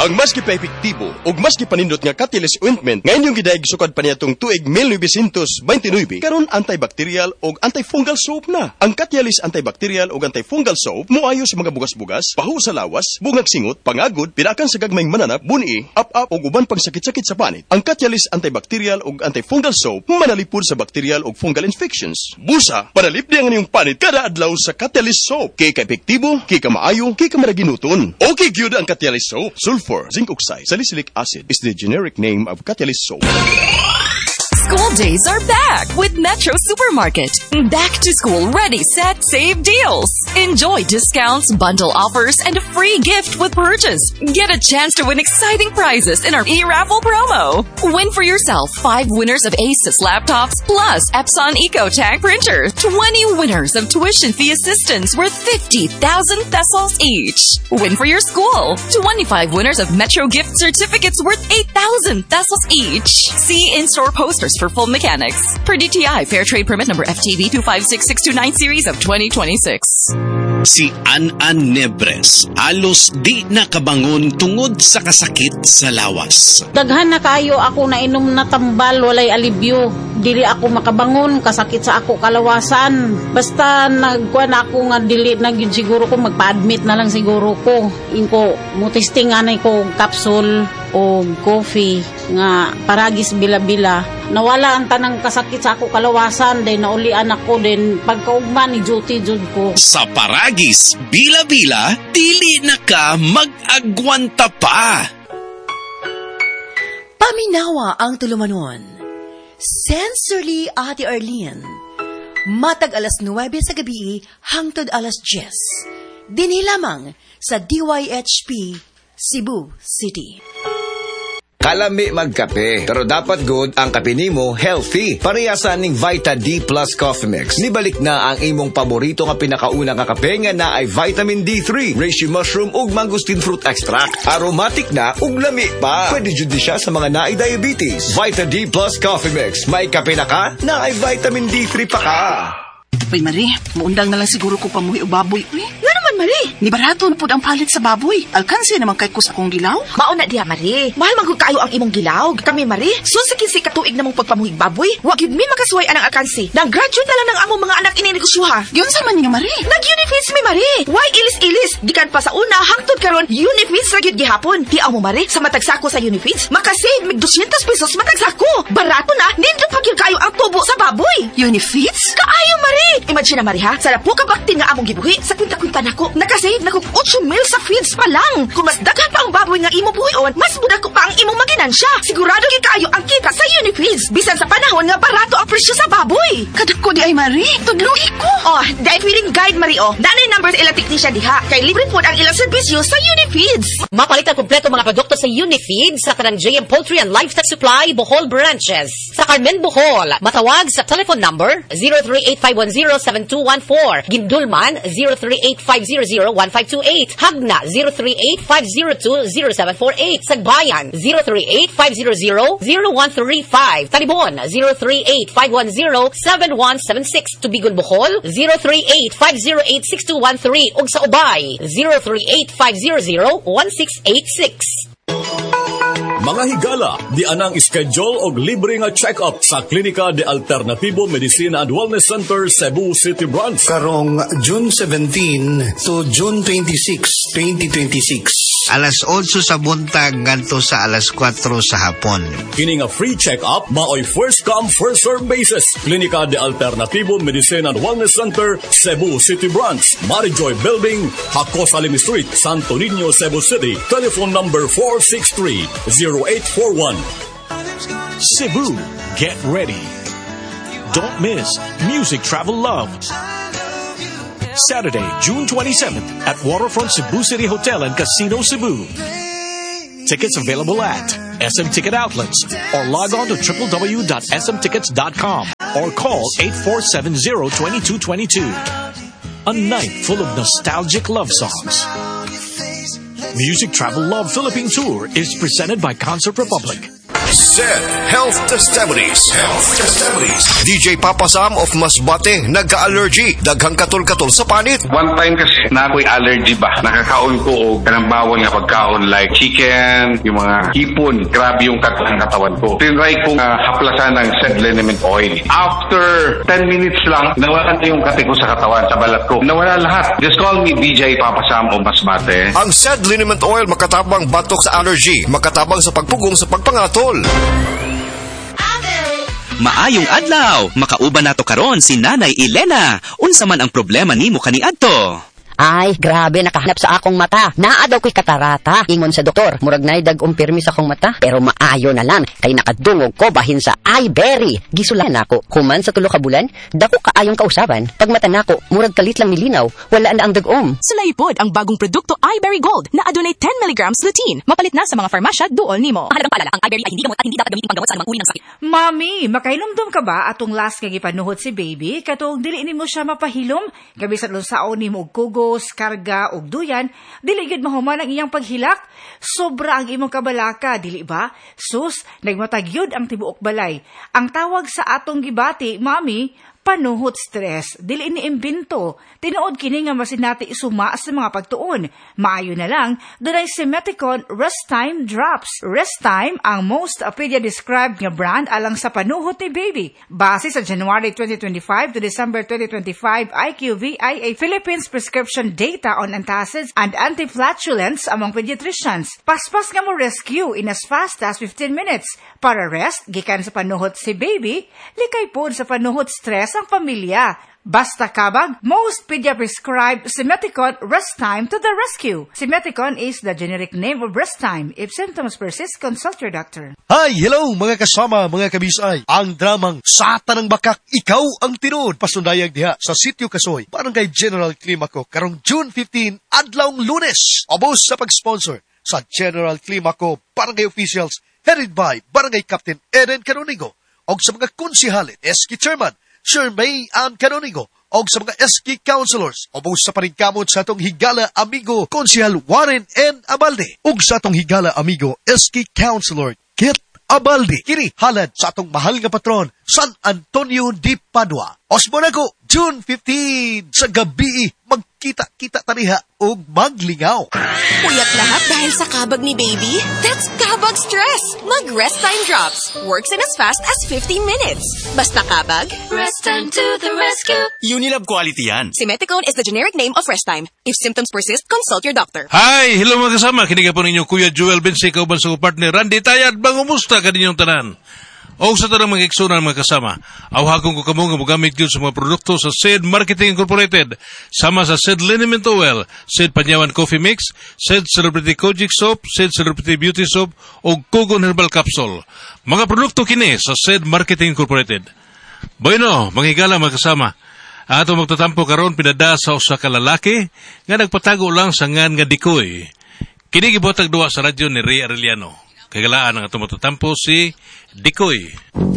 Ang mas epektibo ug mas panindot nga Catalyst ointment nga inyong gidaig sukad pa niyatong tuig 1929 karon antibacterial ug antifungal soap na. Ang Catalyst antibacterial ug antifungal soap moayo sa mga bugas-bugas, pahu sa lawas, bungag singot, pangagod, pinakan sa gagmayng mananap, buni, up-up ug uban pang sakit-sakit sa panit. Ang Catalyst antibacterial ug antifungal soap manalipod sa bacterial ug fungal infections. Busa, panalipdi ang inyong panit kada adlaw sa Catalyst soap. Kay ka-epektibo, kay ka maayo, kay ka maraginuton. Okay gyud ang Catalyst soap. Sulfur, zinc oxide, salicylic acid is the generic name of Catalyst soap. School days are back with Metro Supermarket. Back to school, ready, set, save deals. Enjoy discounts, bundle offers, and a free gift with purchase. Get a chance to win exciting prizes in our e-raffle promo. Win for yourself 5 winners of Asus laptops plus Epson EcoTank printer. 20 winners of tuition fee assistance worth 50,000 pesos each. Win for your school 25 winners of Metro gift certificates worth 8,000 pesos each. See in-store posters for full mechanics. Per DTI Fair Trade Permit number FTB 256629 series of 2026. Si An-An Nebres alos di nakabangon tungod sa kasakit sa lawas. Daghan na kayo ako na inom na tambal, walay alibyo. Dili ako makabangon, kasakit sa ako kalawasan. Basta nagkuhan ako nga dili na yun siguro ko, magpa-admit na lang siguro ko. Inko, mutistinganay ko capsule o coffee nga paragis bila-bila. Nawala ang tanang kasakit sa ako kalawasan, then naulian ako, then pagkaugman ni duty jud ko. Sa paragis bila-bila, dili na ka mag-agwanta pa. Paminawa ang tulumanon. Sensorily, Ate Arlene. Matag alas 9 sa gabi hangtod alas 10. Dinhi lamang sa DYHP Cebu City. Kalami magkape, pero dapat good ang kape nimo healthy. Parehasan ning Vita D Plus Coffee Mix. Nibalik na ang imong paborito nga pinakauna nga kape nga na ay vitamin D3, reishi mushroom ug mangosteen fruit extract. Aromatic na ug lami pa. Pwede jud siya sa mga naay diabetes. Vita D Plus Coffee Mix. May kape na ka, na ay vitamin D3 pa ka. Uy, Marie, muundang na lang siguro ko pamuhi o baboy. Uy, nga naman, Marie. Ni barato na po ang palit sa baboy. Alkansi naman kay ko sa akong gilaw. Mauna diha, Marie. Mahal man kayo ang imong gilaw. Kami, Marie, susikin si katuig namong pagpamuhig baboy. Wag yun mi makasuway anang alkansi. Nag-graduate na lang ng among mga anak ininegosyoha. Yun sa man nga, Marie. Nag-unifeeds mi, Marie. Why ilis-ilis? Gikan pa sa una, hangtod karon unifeeds ra gyud gihapon. Di mo, Marie, sa matagsako sa unifeeds, makasave mig 200 pesos matagsako. Barato na, nindot pa gyud kayo ang tubo sa baboy. Unifeeds? Kaayo, Marie. Imagine na, Marie, ha? Sa po ka baktin nga among gibuhi, sa kwinta-kwinta nako, nakasave na kong 8 mil sa feeds pa lang. Kung mas daghan pa ang baboy nga imo buhion, mas muda ko pa ang imong maginansya. Sigurado gyud kayo ang kita sa Unifeeds. Bisan sa panahon nga barato ang presyo sa baboy. Kadako di ay, Marie. Tudluhi ko. Oh, dahil feeling guide, Marie, oh. Danay numbers ilang technician diha. Kay libre po ang ilang serbisyo sa Unifeeds. Mapalitan kompleto mga produkto sa Unifeeds sa kanang JM Poultry and Livestock Supply, Bohol branches. Sa Carmen, Bohol, matawag sa telephone number 038-510-7214. Gindulman, 038-500-1528. Hagna, 038-502-0748. Sagbayan, 038-500-0135. Talibon, 038-510-7176. Tubigon, Bohol, 038-508-6213. Ug sa Ubay, 038-500-1686. Mga higala, di anang schedule og libre nga check-up sa Klinika de Alternativo Medicina and Wellness Center, Cebu City Branch. Karong June 17 to June 26, 2026. Alas 8 sa buntag ngadto sa alas 4 sa hapon. Kini nga free check-up maoy first come first serve basis. Klinika de Alternativo Medicina and Wellness Center, Cebu City Branch, Marijoy Building, Hakos Alim Street, Santo Niño, Cebu City. Telephone number 463-0841. Cebu, get ready. Don't miss Music Travel Love. Saturday, June 27th at Waterfront Cebu City Hotel and Casino Cebu. Tickets available at SM Ticket Outlets or log on to www.smtickets.com or call 8470-2222. A night full of nostalgic love songs. Music Travel Love Philippine Tour is presented by Concert Republic. SED Health Testimonies. DJ Papa Sam of Masbate, nagka-allergy, daghang katol-katol sa panit. One time kasi na ako'y allergy ba, nakakaon ko o kanang bawal nga pagkaon like chicken, yung mga hipon, grabe yung katawan ko. Tinry kong haplasan ng SED liniment oil. After 10 minutes lang, nawala na yung kate ko sa katawan, sa balat ko. Nawala lahat. Just call me DJ Papa Sam of Masbate. Ang SED liniment oil makatabang batok sa allergy, makatabang sa pagpugong sa pagpangatol. Maayong adlaw, makauban nato karon si Nanay Elena. Unsa man ang problema nimo kaniadto? Ay, grabe, nakahanap sa akong mata. Naa daw ko'y katarata. Ingon sa doktor, murag na'y dag-umpirmi sa akong mata. Pero maayo na lang, kay nakadungog ko bahin sa iBerry. Gisulan ako, human sa 3 ka bulan, dako kaayong kausaban. Pag mata nako, murag kalit lang milinaw, wala na ang dag-om. Sulaipod ang bagong produkto iBerry Gold na adunay 10 mg lutein. Mapalit na sa mga farmasya duol nimo. Mahalagang paalala, ang iBerry ay hindi gamot at hindi dapat gamitin panggamot sa anumang uri ng sakit. Mami, makainomdom ka ba atong last kay gipanuhot si baby? Katong dili nimo siya mapahilom, gabi sa lunsaon nimo og kugo, karga og duyan, dili gid mahuman ang iyang paghilak. Sobra ang imong kabalaka, dili ba? Sus, nagmatagyod ang tibuok balay. Ang tawag sa atong gibati, mami, panuhot stress. Dili ni imbento. Tinuod kini nga masinati isuma sa mga pagtuon. Maayo na lang, dunay Simeticon Rest Time Drops. Rest Time ang most pedia-described nga brand alang sa panuhot ni baby. Base sa January 2025 to December 2025 IQVIA Philippines prescription data on antacids and antiflatulence among pediatricians. Paspas nga mo rescue in as fast as 15 minutes. Para rest, gikan sa panuhot si baby, likay pod sa panuhot stress ang pamilya. Basta kabag, most pedia-prescribed Simeticon Rest Time to the rescue. Simeticon is the generic name of Rest Time. If symptoms persist, consult your doctor. Hi, hello mga kasama, mga kabisay. Ang dramang Sata ng Bakak, ikaw ang tinuod. Pasundayag diha sa Sitio Kasoy, Barangay General Climaco, karong June 15, adlawng Lunes. Obos sa pag-sponsor sa General Climaco Barangay Officials, headed by Barangay Captain Eden Canonigo, og sa mga konsihalin, SK Chairman Sir May Ann Canonigo, og sa mga SK Councilors, obos sa paningkamot sa atong higala amigo Konsihal Warren N. Abalde, ug sa atong higala amigo SK Councilor Kit Abalde, kini halad sa atong mahal nga patron San Antonio de Padua. Osmon ako, June 15 sa gabi, magkita-kita taniha o maglingaw. Puyat lahat dahil sa kabag ni baby? That's kabag stress! Mag-Rest Time Drops. Works in as fast as 15 minutes. Basta kabag, Rest Time to the rescue. Unilab quality yan. Simeticon is the generic name of Rest Time. If symptoms persist, consult your doctor. Hi! Hello mga kasama. Kiniga po ninyo Kuya Joel Bense, kauban sa partner Randy Tayad. Bangumusta ka ninyong tanan? O sa tanang mga iksunan mga kasama, awhakong ko kamo nga magamit yun sa mga produkto sa SED Marketing Incorporated, sama sa SED Liniment Oil, SED Panyawan Coffee Mix, SED Celebrity Kojic Soap, SED Celebrity Beauty Soap, o Kugon Herbal Capsule. Mga produkto kini sa SED Marketing Incorporated. Bueno, mga higala mga kasama, ato magtatampo karon pinada sa usa ka lalaki nga nagpatago lang sa ngan nga Dikoy. Kini gibotag duwa sa radyo ni Ray Arellano. Kagalaan ang atong matatampo si Dikoy.